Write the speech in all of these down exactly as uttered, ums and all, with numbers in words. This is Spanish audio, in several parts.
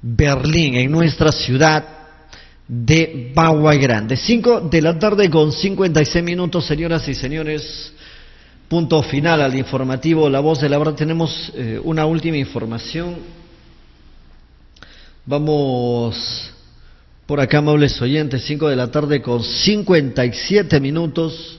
Berlín, en nuestra ciudad de Bagua Grande. cinco de la tarde con cincuenta y seis minutos, señoras y señores. Punto final al informativo La Voz de la Verdad. Tenemos eh, una última información. Vamos por acá, amables oyentes, cinco de la tarde con cincuenta y siete minutos.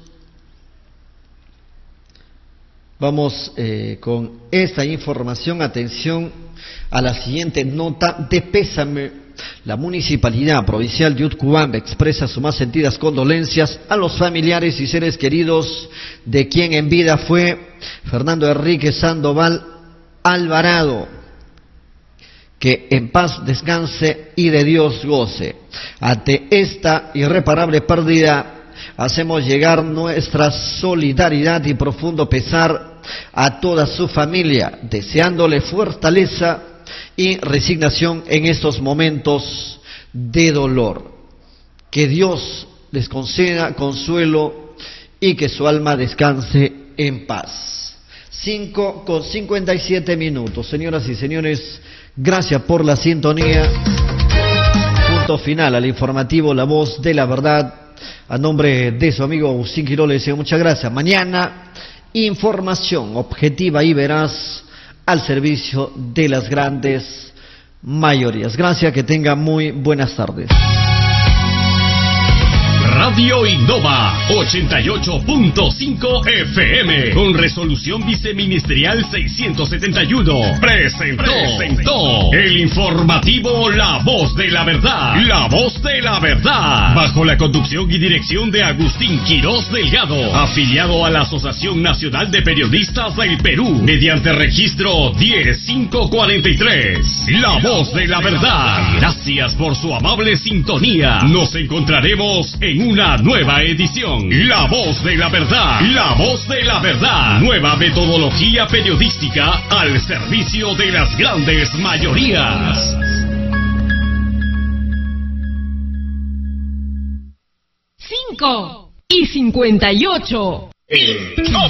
Vamos eh, con esta información. Atención a la siguiente nota de pésame. La Municipalidad Provincial de Utcubamba expresa sus más sentidas condolencias a los familiares y seres queridos de quien en vida fue Fernando Enrique Sandoval Alvarado. Que en paz descanse y de Dios goce. Ante esta irreparable pérdida, hacemos llegar nuestra solidaridad y profundo pesar a toda su familia, deseándole fortaleza y resignación en estos momentos de dolor. Que Dios les conceda consuelo y que su alma descanse en paz. cinco con cincuenta y siete minutos. Señoras y señores, gracias por la sintonía. Punto final al informativo La Voz de la Verdad. A nombre de su amigo Agustín Quiroz le deseo muchas gracias. Mañana, información objetiva y veraz al servicio de las grandes mayorías. Gracias, que tenga muy buenas tardes. Radio Innova ochenta y ocho punto cinco F M con resolución viceministerial seiscientos setenta y uno presentó, presentó el informativo La Voz de la Verdad. La Voz de la Verdad, bajo la conducción y dirección de Agustín Quiroz Delgado, afiliado a la Asociación Nacional de Periodistas del Perú, mediante registro diez mil quinientos cuarenta y tres. La Voz de la Verdad. Gracias por su amable sintonía. Nos encontraremos en una nueva edición. La Voz de la Verdad. La Voz de la Verdad. Nueva metodología periodística al servicio de las grandes mayorías. Cinco y cincuenta y ocho. Innova.